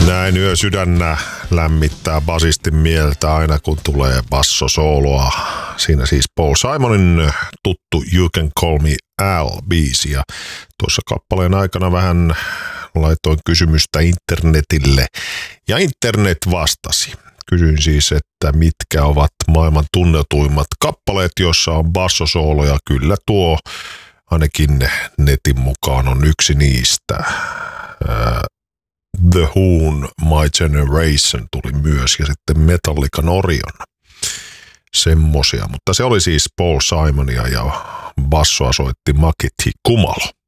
Näin yösydännä lämmittää basistin mieltä aina kun tulee bassosooloa. Siinä siis Paul Simonin tuttu You Can Call Me Al-biisi. Ja tuossa kappaleen aikana vähän laitoin kysymystä internetille ja internet vastasi. Kysyin siis, että mitkä ovat maailman tunnetuimmat kappaleet, joissa on bassosooloja. Kyllä tuo ainakin netin mukaan on yksi niistä. The Who'n My Generation tuli myös ja sitten Metallican Orion. Semmosia, mutta se oli siis Paul Simonia ja bassoa soitti Maketi Kumalo.